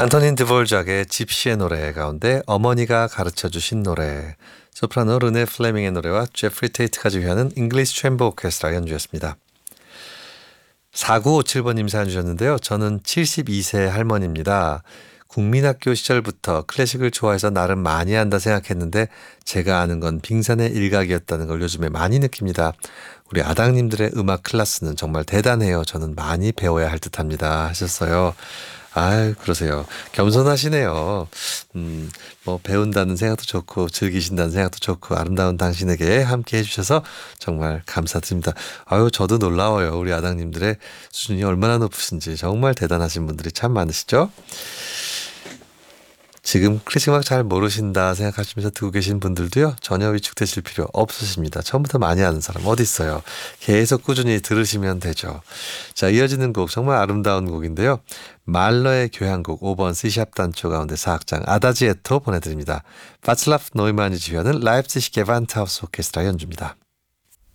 안토닌 드볼작의 집시의 노래 가운데 어머니가 가르쳐주신 노래, 소프라노 르네 플레밍의 노래와 제프리 테이트가 지휘하는 잉글리시 챔버 오케스트라 연주였습니다. 4957번님 사연 주셨는데요. 저는 72세 할머니입니다. 국민학교 시절부터 클래식을 좋아해서 나름 많이 한다 생각했는데 제가 아는 건 빙산의 일각이었다는 걸 요즘에 많이 느낍니다. 우리 아당님들의 음악 클래스는 정말 대단해요. 저는 많이 배워야 할 듯합니다. 하셨어요. 아유, 그러세요. 겸손하시네요. 뭐 배운다는 생각도 좋고 즐기신다는 생각도 좋고 아름다운 당신에게 함께 해주셔서 정말 감사드립니다. 아유, 저도 놀라워요. 우리 아당님들의 수준이 얼마나 높으신지 정말 대단하신 분들이 참 많으시죠? 지금 클래식 음악 잘 모르신다 생각하시면서 듣고 계신 분들도요. 전혀 위축되실 필요 없으십니다. 처음부터 많이 아는 사람 어디 있어요. 계속 꾸준히 들으시면 되죠. 자, 이어지는 곡 정말 아름다운 곡인데요. 말러의 교향곡 5번 C샵 단조 가운데 4악장 아다지에토 보내드립니다. 바츠라프 노이만이 지휘하는 라이프치히 게반트하우스 오케스트라 연주입니다.